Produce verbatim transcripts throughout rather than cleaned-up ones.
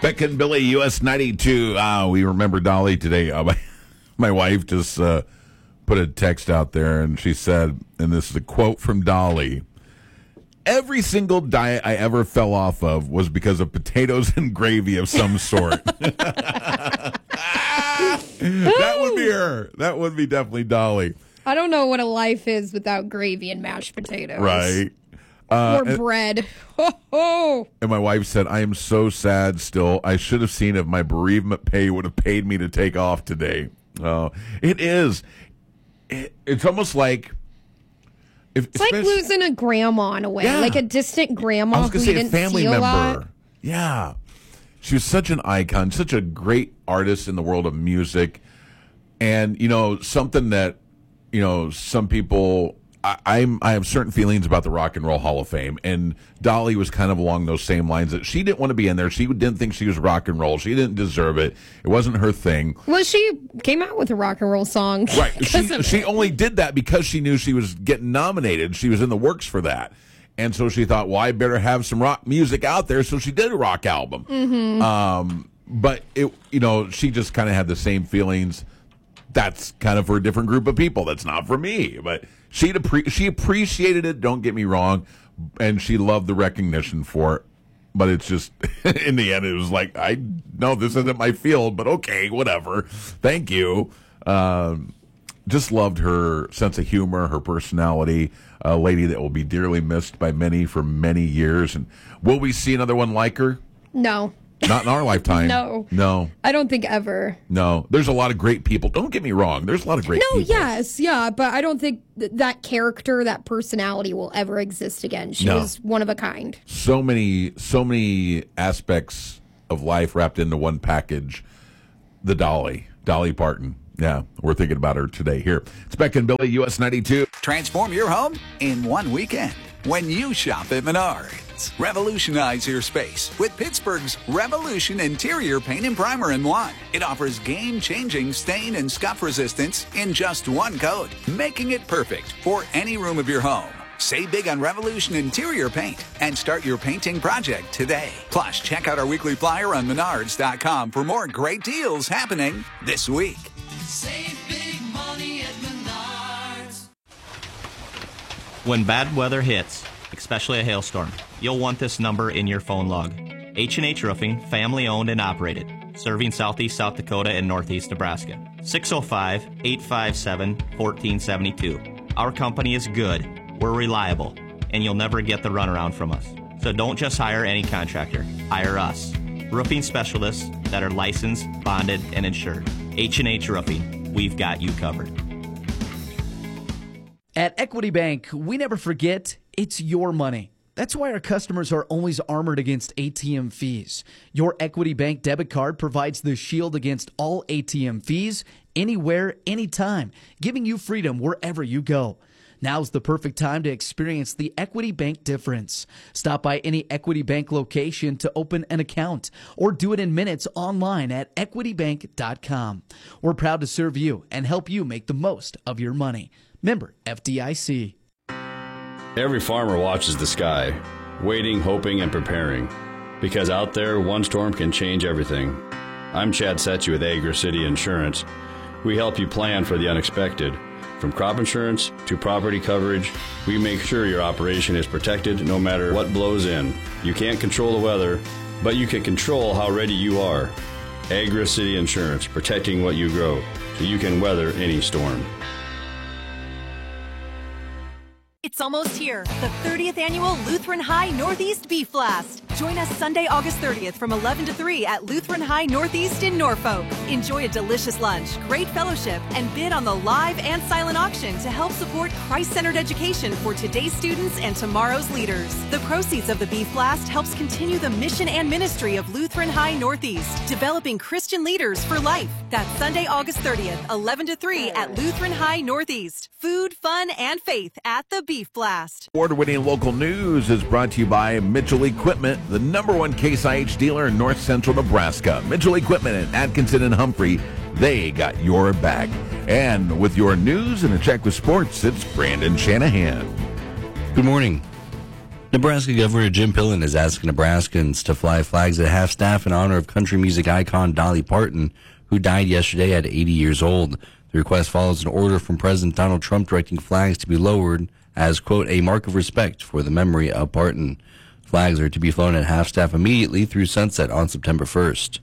Beck and Billy, U S ninety-two. Ah, we remember Dolly today. Uh, my, my wife just uh, put a text out there, and she said, and this is a quote from Dolly, "Every single diet I ever fell off of was because of potatoes and gravy of some sort." That would be her. That would be definitely Dolly. I don't know what a life is without gravy and mashed potatoes. Right. Uh, or bread. Ho, ho. And my wife said, "I am so sad still. I should have seen if my bereavement pay would have paid me to take off today." Uh, it is. It, it's almost like... If, it's like losing a grandma in a way. Yeah. Like a distant grandma I was who gonna you say didn't a family see a member. lot. Yeah. She was such an icon, such a great artist in the world of music. And, you know, something that, you know, some people... I, I'm I have certain feelings about the Rock and Roll Hall of Fame, and Dolly was kind of along those same lines. That she didn't want to be in there. She didn't think she was rock and roll. She didn't deserve it. It wasn't her thing. Well, she came out with a rock and roll song. Right. She, she only did that because she knew she was getting nominated. She was in the works for that. And so she thought, well, I better have some rock music out there. So she did a rock album. Mm-hmm. Um, but, it, you know, she just kind of had the same feelings. That's kind of for a different group of people. That's not for me. But she'd appre- she appreciated it, don't get me wrong, and she loved the recognition for it. But it's just, in the end, it was like, I know this isn't my field, but okay, whatever. Thank you. Um, just loved her sense of humor, her personality, a lady that will be dearly missed by many for many years. And will we see another one like her? No. Not in our lifetime. No. No. I don't think ever. No. There's a lot of great people. Don't get me wrong. There's a lot of great no, people. No, yes, yeah, but I don't think th- that character, that personality will ever exist again. She No. was one of a kind. So many, so many aspects of life wrapped into one package. The Dolly. Dolly Parton. Yeah, we're thinking about her today here. It's Beck and Billy, U S ninety-two. Transform your home in one weekend when you shop at Menards. Revolutionize your space with Pittsburgh's Revolution Interior Paint and Primer in one. It offers game-changing stain and scuff resistance in just one coat, making it perfect for any room of your home. Save big on Revolution Interior Paint and start your painting project today. Plus, check out our weekly flyer on menards dot com for more great deals happening this week. Save big money at Menards. When bad weather hits, especially a hailstorm, you'll want this number in your phone log. H and H Roofing, family owned and operated, serving southeast South Dakota and northeast Nebraska. six oh five, eight five seven, one four seven two. Our company is good, we're reliable, and you'll never get the runaround from us. So don't just hire any contractor, hire us. Roofing specialists that are licensed, bonded, and insured. H and H Roofing, we've got you covered. At Equity Bank, we never forget it's your money. That's why our customers are always armored against A T M fees. Your Equity Bank debit card provides the shield against all A T M fees, anywhere, anytime, giving you freedom wherever you go. Now's the perfect time to experience the Equity Bank difference. Stop by any Equity Bank location to open an account or do it in minutes online at equity bank dot com. We're proud to serve you and help you make the most of your money. Member F D I C. Every farmer watches the sky, waiting, hoping, and preparing. Because out there, one storm can change everything. I'm Chad Setchy with Agri City Insurance. We help you plan for the unexpected. From crop insurance to property coverage, we make sure your operation is protected no matter what blows in. You can't control the weather, but you can control how ready you are. Agri City Insurance, protecting what you grow so you can weather any storm. It's almost here, the thirtieth Annual Lutheran High Northeast Beef Blast. Join us Sunday, August thirtieth from eleven to three at Lutheran High Northeast in Norfolk. Enjoy a delicious lunch, great fellowship, and bid on the live and silent auction to help support Christ-centered education for today's students and tomorrow's leaders. The proceeds of the Beef Blast helps continue the mission and ministry of Lutheran High Northeast, developing Christian leaders for life. That's Sunday, August thirtieth, eleven to three at Lutheran High Northeast. Food, fun, and faith at the Beef Blast. Award-winning local news is brought to you by Mitchell Equipment, the number one Case I H dealer in north central Nebraska. Mitchell Equipment in Atkinson and Humphrey, they got your back. And with your news and a check with sports, it's Brandon Shanahan. Good morning. Nebraska Governor Jim Pillen is asking Nebraskans to fly flags at half-staff in honor of country music icon Dolly Parton, who died yesterday at eighty years old. The request follows an order from President Donald Trump directing flags to be lowered as, quote, a mark of respect for the memory of Parton. Flags are to be flown at half-staff immediately through sunset on September first.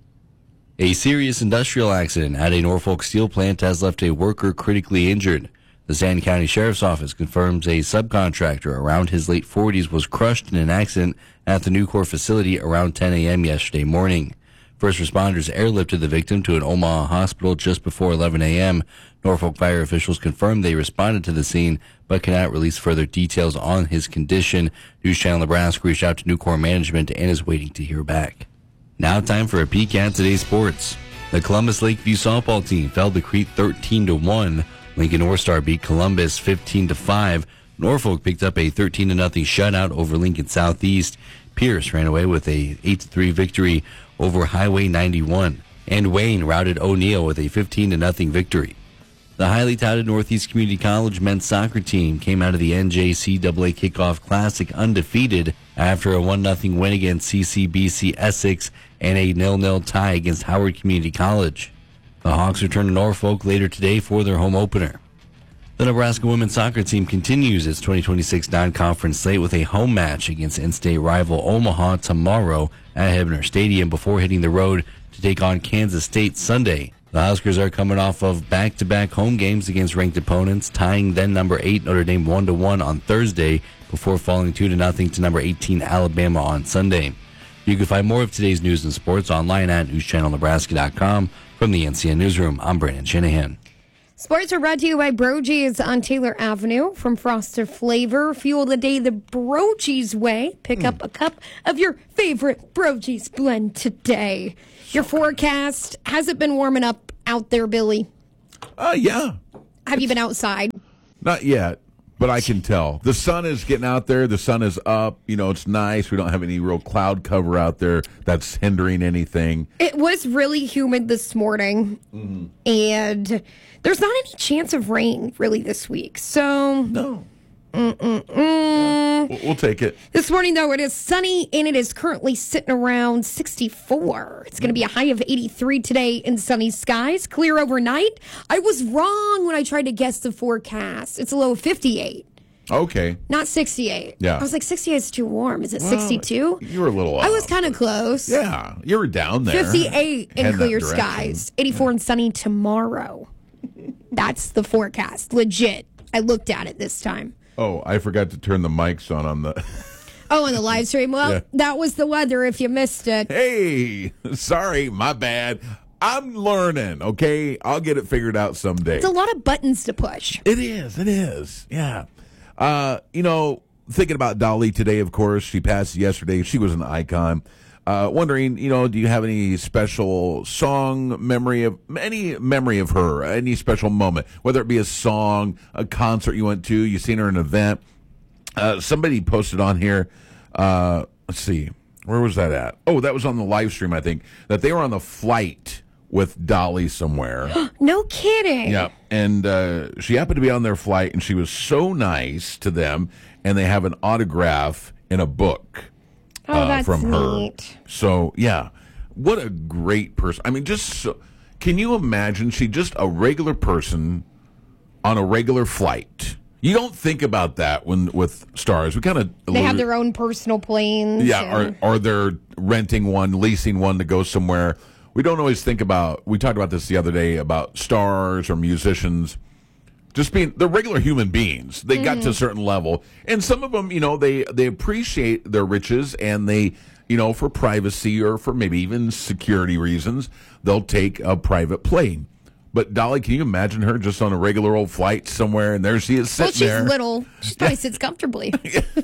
A serious industrial accident at a Norfolk steel plant has left a worker critically injured. The Stanton County Sheriff's Office confirms a subcontractor around his late forties was crushed in an accident at the Nucor facility around ten a.m. yesterday morning. First responders airlifted the victim to an Omaha hospital just before eleven a.m. Norfolk fire officials confirmed they responded to the scene, but cannot release further details on his condition. News Channel Nebraska reached out to Nucor management and is waiting to hear back. Now time for a peek at today's sports. The Columbus Lakeview softball team fell to Crete thirteen to one. Lincoln North Star beat Columbus fifteen to five. Norfolk picked up a thirteen to nothing shutout over Lincoln Southeast. Pierce ran away with a eight to three victory over Highway ninety-one. And Wayne routed O'Neill with a fifteen to nothing victory. The highly touted Northeast Community College men's soccer team came out of the N J C A A Kickoff Classic undefeated after a one nothing win against C C B C Essex and a nil nil tie against Howard Community College. The Hawks return to Norfolk later today for their home opener. The Nebraska women's soccer team continues its twenty twenty-six non-conference slate with a home match against in-state rival Omaha tomorrow at Hebner Stadium before hitting the road to take on Kansas State Sunday. The Huskers are coming off of back-to-back home games against ranked opponents, tying then number eight Notre Dame one to one on Thursday before falling two to nothing to number eighteen Alabama on Sunday. You can find more of today's news and sports online at news channel nebraska dot com. From the N C N Newsroom, I'm Brandon Shanahan. Sports are brought to you by Brogy's on Taylor Avenue. From Frosted Flavor, fuel the day the Brogy's way. Pick mm. up a cup of your favorite Brogy's blend today. Your forecast, has it been warming up out there, Billy? Uh, yeah. Have you been outside? Not yet, but I can tell. The sun is getting out there. The sun is up. You know, it's nice. We don't have any real cloud cover out there that's hindering anything. It was really humid this morning, mm-hmm. and there's not any chance of rain really this week. So no. Mm-mm-mm. Yeah. We'll, we'll take it. This morning, though, it is sunny, and it is currently sitting around sixty-four. It's going to be a high of eighty-three today in sunny skies. Clear overnight. I was wrong when I tried to guess the forecast. It's a low of fifty-eight. Okay. Not sixty-eight. Yeah. I was like, sixty-eight is too warm. Is it well, sixty-two? You were a little off. I was kind of close. Yeah. You were down there. fifty-eight in Heading clear that direction. skies. eighty-four and sunny tomorrow. That's the forecast. Legit. I looked at it this time. Oh, I forgot to turn the mics on on the... Oh, on the live stream. Well, yeah. That was the weather if you missed it. Hey, sorry, my bad. I'm learning, okay? I'll get it figured out someday. It's a lot of buttons to push. It is. It is. Yeah. Uh, you know, thinking about Dolly today, of course. She passed yesterday. She was an icon. Uh, wondering, you know, do you have any special song memory of, any memory of her, any special moment, whether it be a song, a concert you went to, you seen her in an event. Uh, somebody posted on here, uh, let's see, where was that at? Oh, that was on the live stream, I think, that they were on the flight with Dolly somewhere. No kidding. Yeah, and uh, she happened to be on their flight, and she was so nice to them, and they have an autograph in a book. Oh, uh, that's from her. neat. So, yeah, what a great person. I mean, just so, can you imagine she just a regular person on a regular flight? You don't think about that when with stars. We kind of they have their own personal planes. Yeah, and... or or they're renting one, leasing one to go somewhere. We don't always think about. We talked about this the other day about stars or musicians. Just being, they're regular human beings. They mm-hmm. got to a certain level. And some of them, you know, they, they appreciate their riches and they, you know, for privacy or for maybe even security reasons, they'll take a private plane. But Dolly, can you imagine her just on a regular old flight somewhere and there she is sitting there? Well, she's there. little. She probably sits comfortably.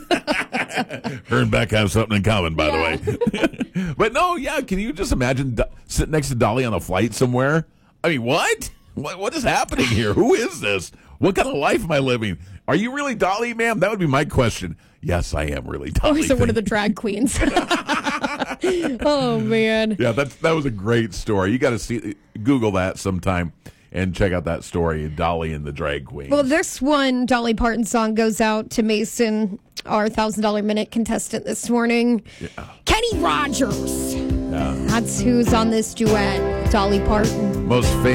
Her and Beck have something in common, by yeah. the way. But no, yeah, can you just imagine do- sitting next to Dolly on a flight somewhere? I mean, what? What what is happening here? Who is this? What kind of life am I living? Are you really Dolly, ma'am? That would be my question. Yes, I am really Dolly. Or is it one of the drag queens? Oh, man. Yeah, that, that was a great story. You got to see, Google that sometime. and check out that story, Dolly and the Drag Queen. Well, this one Dolly Parton song goes out to Mason, our one thousand dollars minute contestant this morning. Yeah. Kenny Rogers. Yeah. That's who's on this duet, Dolly Parton. Most famous.